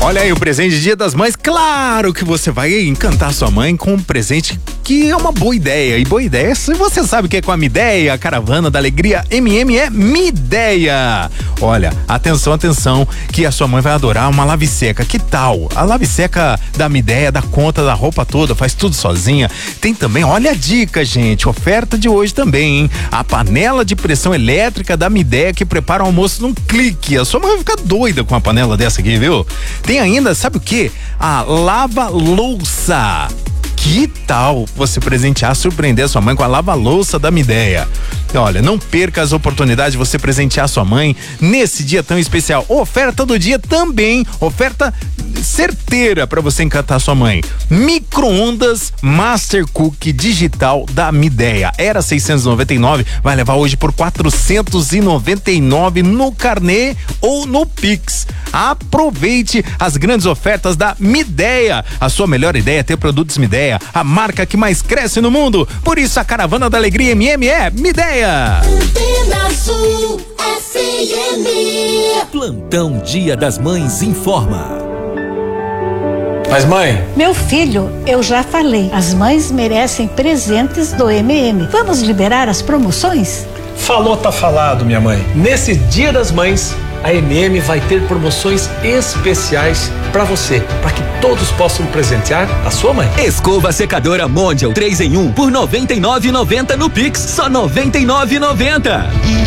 Olha aí o presente de Dia das Mães, claro que você vai encantar sua mãe com um presente que é uma boa ideia. E boa ideia, se você sabe o que é com a Midéia, a caravana da alegria MM é Midéia. Olha, atenção, que a sua mãe vai adorar uma lave seca. Que tal? A lave seca da Midéia dá conta da roupa toda, faz tudo sozinha. Tem também, olha a dica, gente, oferta de hoje também, hein? A panela de pressão elétrica da Midéia que prepara o almoço num clique. A sua mãe vai ficar doida com uma panela dessa aqui, viu? Tem ainda, sabe o que? A lava-louça. Que tal você presentear, surpreender sua mãe com a lava-louça da Midéia? Olha, não perca as oportunidades de você presentear sua mãe nesse dia tão especial. Oferta do dia também, oferta certeira para você encantar sua mãe. Micro-ondas Master Cook digital da Midéia. Era 699, vai levar hoje por 499 no carnê ou no Pix. Aproveite as grandes ofertas da Midéia. A sua melhor ideia é ter produtos Midéia, a marca que mais cresce no mundo. Por isso a caravana da alegria MM é Midéia. Antena Sul FM. Plantão Dia das Mães informa. Mas mãe... Meu filho, eu já falei, as mães merecem presentes do MM. Vamos liberar as promoções? Falou, tá falado, minha mãe. Nesse Dia das Mães, a MM vai ter promoções especiais pra você, para que todos possam presentear a sua mãe. Escova secadora Mondial 3 em 1 por R$ 99,90 no Pix, só R$ 99,90.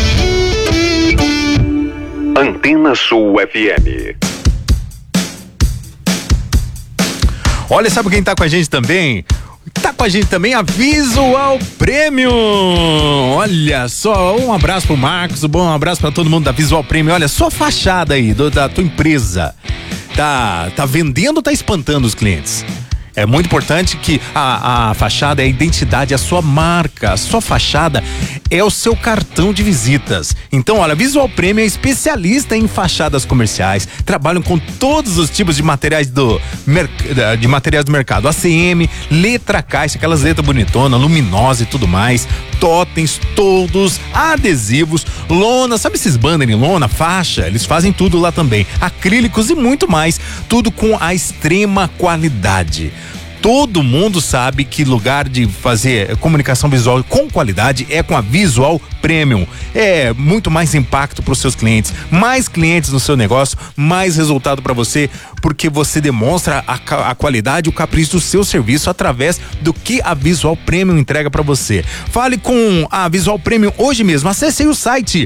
Antena Sul FM. Olha, sabe quem tá com a gente também? Tá com a gente também a Visual Premium. Olha só, um abraço pro Marcos, um abraço pra todo mundo da Visual Premium. Olha, só fachada aí da tua empresa. Tá vendendo, tá espantando os clientes. É muito importante que a fachada é a identidade, a sua marca, a sua fachada é o seu cartão de visitas. Então, olha, Visual Premium é especialista em fachadas comerciais, trabalham com todos os tipos de materiais do mercado, ACM, letra caixa, aquelas letras bonitonas, luminosas e tudo mais, totens, toldos, adesivos, lona, sabe esses banners em lona, faixa, eles fazem tudo lá também, acrílicos e muito mais, tudo com a extrema qualidade. Todo mundo sabe que lugar de fazer comunicação visual com qualidade é com a Visual Premium. É muito mais impacto para os seus clientes, mais clientes no seu negócio, mais resultado para você, porque você demonstra a qualidade, o capricho do seu serviço através do que a Visual Premium entrega para você. Fale com a Visual Premium hoje mesmo. Acesse o site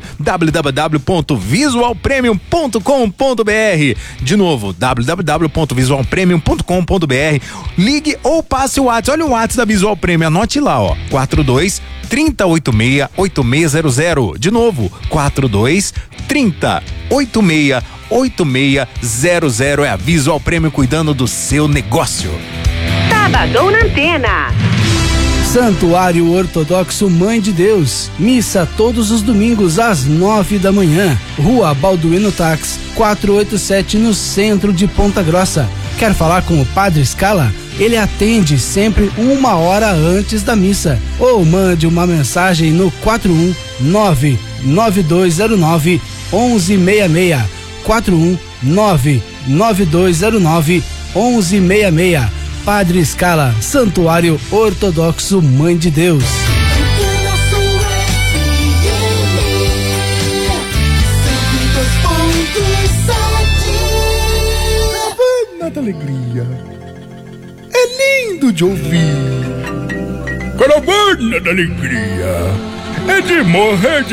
www.visualpremium.com.br. De novo, www.visualpremium.com.br. Ligue ou passe o WhatsApp. Olha o WhatsApp da Visual Premium, anote lá, ó, 42-3086-8600. De novo, 42-3086-8600. É a Visual Premium cuidando do seu negócio. Sabadão na Antena. Santuário Ortodoxo Mãe de Deus, missa todos os domingos às 9 da manhã, Rua Balduino Tax, 487, no centro de Ponta Grossa. Quer falar com o Padre Scala? Ele atende sempre 1 hora antes da missa. Ou mande uma mensagem no 41992091166. 41992091166. Padre Scala, Santuário Ortodoxo Mãe de Deus. Da alegria. É lindo de ouvir. Caravana da alegria. É de morrer de